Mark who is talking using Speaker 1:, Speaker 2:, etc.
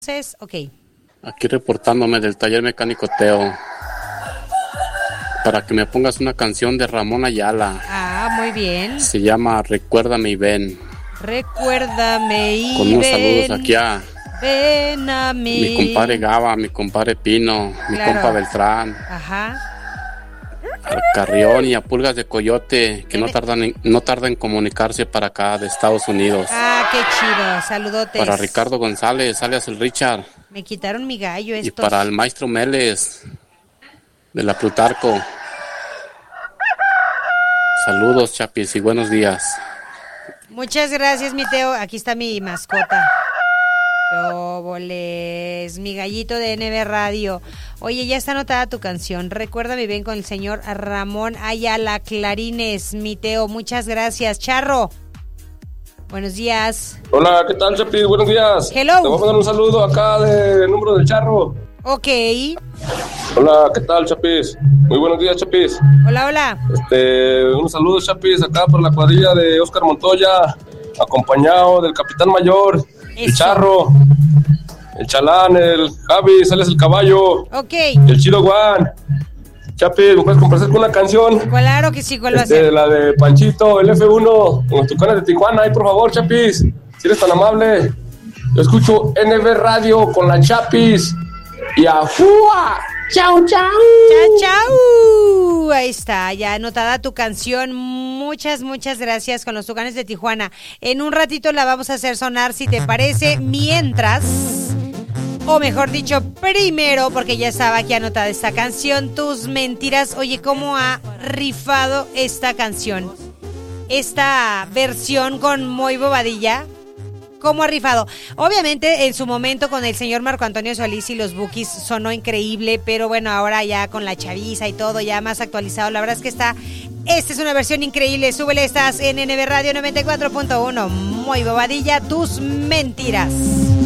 Speaker 1: Entonces, ok.
Speaker 2: Aquí reportándome del taller mecánico Teo. Para que me pongas una canción de Ramón Ayala.
Speaker 1: Ah, muy bien.
Speaker 2: Se llama Recuérdame y ven.
Speaker 1: Recuérdame y
Speaker 2: con unos
Speaker 1: ven.
Speaker 2: saludos aquí a
Speaker 1: Ven a mí.
Speaker 2: mi compadre Gaba, mi compadre Pino, mi compa Beltrán.
Speaker 1: Ajá.
Speaker 2: Al Carrión y a Pulgas de Coyote, que no tardan en comunicarse para acá de Estados Unidos.
Speaker 1: Ah, qué chido. Saludotes.
Speaker 2: Para Ricardo González, alias el Richard.
Speaker 1: Me quitaron mi gallo estos.
Speaker 2: Y para el maestro Meles, de la Plutarco. Saludos, Chapis, y buenos días.
Speaker 1: Muchas gracias, mi Teo. Aquí está mi mascota. Óboles, mi gallito de NB Radio. Oye, ya está anotada tu canción. Recuérdame bien con el señor Ramón Ayala Clarines, mi Teo. Muchas gracias. Charro. Buenos días.
Speaker 3: Hola, ¿qué tal, Chapis? Buenos días.
Speaker 1: Hello.
Speaker 3: Te voy a mandar un saludo acá del número del Charro.
Speaker 1: Ok.
Speaker 3: Hola, ¿qué tal, Chapis? Muy buenos días, Chapis.
Speaker 1: Hola, hola.
Speaker 3: Unos saludos, Chapis, acá por la cuadrilla de Oscar Montoya, acompañado del Capitán Mayor, el Charro, el Chalán, el Javi, sales el Caballo.
Speaker 1: Ok.
Speaker 3: El Chido Juan. Chapis, ¿me puedes complacer con una canción?
Speaker 1: Claro que sí, ¿cuál va a ser?
Speaker 3: La de Panchito, el F1, con los Tucanes de Tijuana, ahí por favor, Chapis, si eres tan amable. Yo escucho NB Radio con la Chapis y ¡ajúa! ¡Chao, chao!
Speaker 1: ¡Chao, chao! Ahí está, ya anotada tu canción. Muchas gracias con los Tucanes de Tijuana. En un ratito la vamos a hacer sonar, si te parece, mientras... O mejor dicho, primero, porque ya estaba aquí anotada esta canción, Tus Mentiras. Oye, ¿cómo ha rifado esta canción? Esta versión con Moy Bobadilla. ¿Cómo ha rifado? Obviamente, en su momento con el señor Marco Antonio Solís y los Bukis sonó increíble, pero bueno, ahora ya con la chaviza y todo, ya más actualizado. La verdad es que esta es una versión increíble. Súbele, estás en NB Radio 94.1. Moy Bobadilla, Tus Mentiras.